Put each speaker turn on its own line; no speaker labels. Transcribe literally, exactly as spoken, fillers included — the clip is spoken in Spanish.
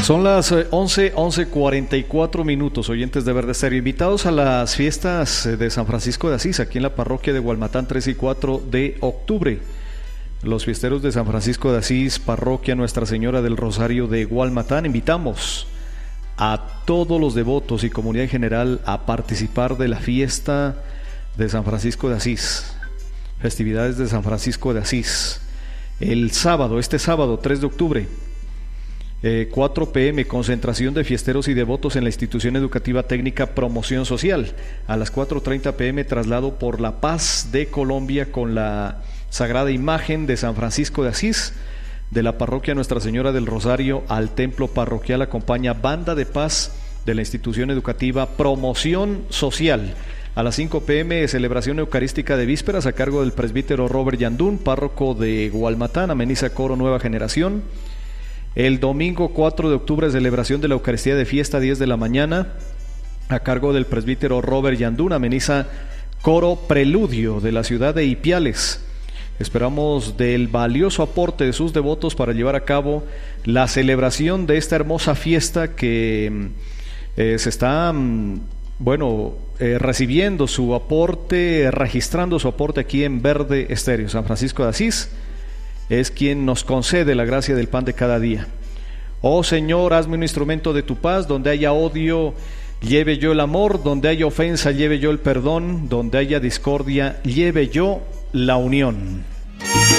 Son las once, once cuarenta y cuatro minutos, oyentes de Verde Estéreo, invitados a las fiestas de San Francisco de Asís, aquí en la parroquia de Gualmatán, tres y cuatro de octubre. Los fiesteros de San Francisco de Asís, parroquia Nuestra Señora del Rosario de Gualmatán, invitamos a todos los devotos y comunidad en general a participar de la fiesta de San Francisco de Asís, festividades de San Francisco de Asís, el sábado, este sábado tres de octubre, eh, cuatro pe eme, concentración de fiesteros y devotos en la institución educativa técnica Promoción Social. A las cuatro treinta pe eme, traslado por la paz de Colombia con la sagrada imagen de San Francisco de Asís, de la parroquia Nuestra Señora del Rosario al templo parroquial. Acompaña banda de paz de la institución educativa Promoción Social. A las cinco pe eme, celebración eucarística de vísperas a cargo del presbítero Robert Yandún, párroco de Gualmatán, ameniza coro Nueva Generación. El domingo cuatro de octubre, celebración de la Eucaristía de fiesta, diez de la mañana, a cargo del presbítero Robert Yandún, ameniza coro Preludio de la ciudad de Ipiales. Esperamos del valioso aporte de sus devotos para llevar a cabo la celebración de esta hermosa fiesta que eh, se está, bueno, eh, recibiendo su aporte, registrando su aporte aquí en Verde Estéreo. San Francisco de Asís es quien nos concede la gracia del pan de cada día. Oh Señor, hazme un instrumento de tu paz. Donde haya odio, lleve yo el amor. Donde haya ofensa, lleve yo el perdón. Donde haya discordia, lleve yo la unión.